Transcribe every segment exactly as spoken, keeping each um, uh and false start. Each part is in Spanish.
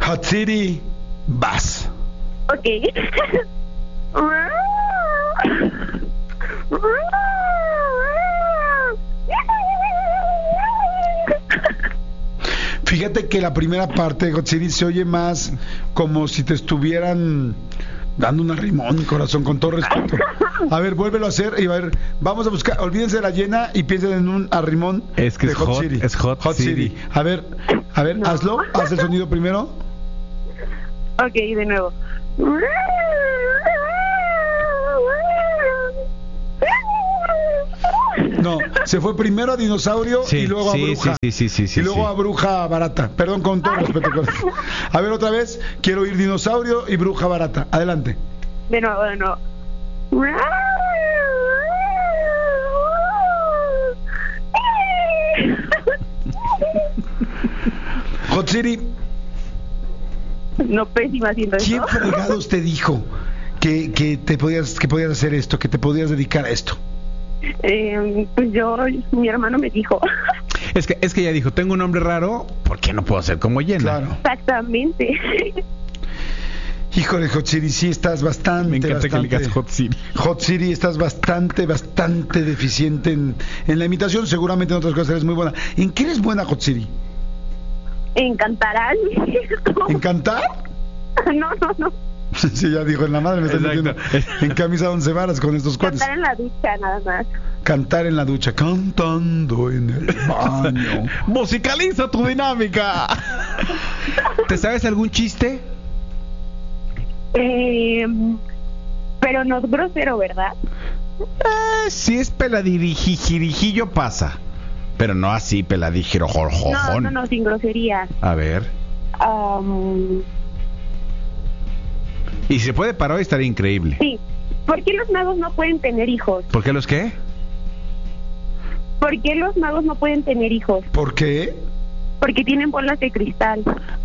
Hot City, vas. Ok. Fíjate que la primera parte de Hot City se oye más como si te estuvieran dando un arrimón, corazón, con todo respeto. A ver, vuélvelo a hacer y a ver, vamos a buscar, olvídense de la llena y piensen en un arrimón es que de es Hot, hot, City. Es Hot, Hot City. City. A ver, a ver, No. hazlo, haz el sonido primero. Ok, de nuevo. No, se fue primero a dinosaurio Sí, y luego sí, a bruja. sí, sí, sí, sí, y luego sí. a bruja barata. Perdón, con todo respeto. corazón. A ver, otra vez, quiero oír dinosaurio y bruja barata. Adelante. De nuevo, de nuevo. Hot City, No, pésima haciendo ¿quién eso. fregados te dijo que, que te podías que podías hacer esto, que te podías dedicar a esto? Eh, pues yo, mi hermano me dijo. Es que, es que ella dijo, tengo un nombre raro, ¿por qué no puedo ser como llena? Claro. Exactamente. Híjole, Hot City, sí estás bastante, Me encanta bastante, que le digas Hot City. Hot City, estás bastante, bastante deficiente en, en la imitación. Seguramente en otras cosas eres muy buena. ¿En qué eres buena, Hot City? Encantarán. ¿En cantar? No, no, no. Sí, ya dijo, en la madre me está Exacto. metiendo en camisa once varas con estos cuates. Cantar en la ducha, nada más. Cantar en la ducha, cantando en el baño. ¡Musicaliza tu dinámica! ¿Te sabes algún chiste? Eh, pero no es grosero, ¿verdad? Eh, si es peladirijillo pasa. Pero no así, No, peladijirojojón. no, no, sin grosería. A ver. Um, Y si se puede parar hoy estaría increíble. sí. ¿Por qué los magos no pueden tener hijos? ¿Por qué los qué? ¿Por qué los magos no pueden tener hijos? ¿Por qué? Porque tienen bolas de cristal.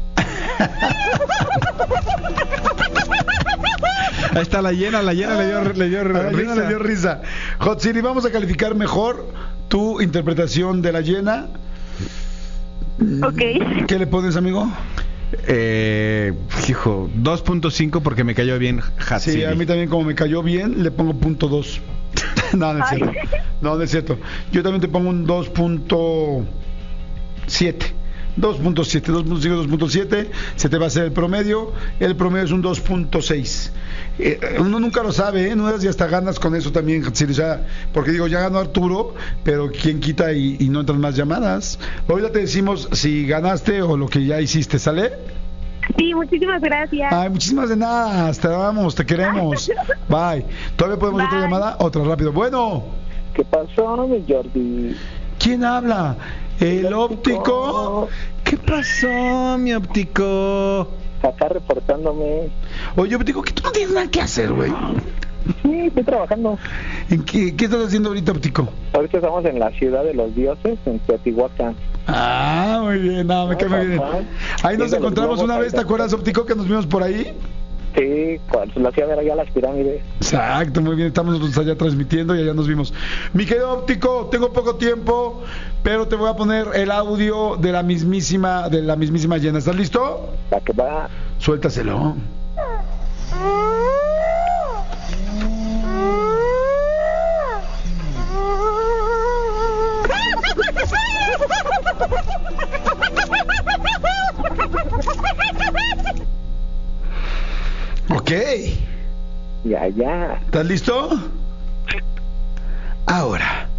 Ahí está la llena, la llena le dio, le dio A la risa. llena le dio risa. Hot City, vamos a calificar mejor tu interpretación de la llena. Ok. ¿Qué le pones, amigo? Eh, hijo, dos punto cinco porque me cayó bien Hot Sí, City. a mí también como me cayó bien, le pongo punto dos. No, no es Ay. cierto. No, no es cierto. Yo también te pongo un dos punto siete. dos punto siete, dos punto cinco, dos punto siete, se te va a hacer el promedio. El promedio es un dos punto seis. Eh, uno nunca lo sabe, ¿eh? No, y hasta ganas con eso también, o sea, porque digo, ya ganó Arturo, pero quién quita y, y no entran más llamadas. Ahorita te decimos si ganaste o lo que ya hiciste, ¿sale? Sí, muchísimas gracias. Ay, muchísimas de nada, te amamos, te queremos. Bye. ¿Todavía podemos Bye. otra llamada? Otra, rápido. Bueno, ¿Qué pasó, mi Jordi? ¿quién habla? ¿El El óptico? óptico. ¿Qué pasó, mi óptico? Acá reportándome. Oye, óptico, que tú no tienes nada que hacer, güey. Sí, estoy trabajando. ¿En qué, qué estás haciendo ahorita, óptico? Ahorita estamos en la ciudad de los dioses, en Teotihuacán. Ah, muy bien, no, me cae muy bien. Ahí nos Viendo encontramos los una globos vez, ¿te ahí. acuerdas, óptico, que nos vimos por ahí? Sí, cuando la ciudad era ya las pirámides. Exacto, muy bien, estamos nosotros allá transmitiendo y allá nos vimos. Mi querido óptico, tengo poco tiempo, pero te voy a poner el audio de la mismísima, de la mismísima llena. ¿Estás listo? La que va. Suéltaselo. Ok, Ya, ya. ¿estás listo? Ahora,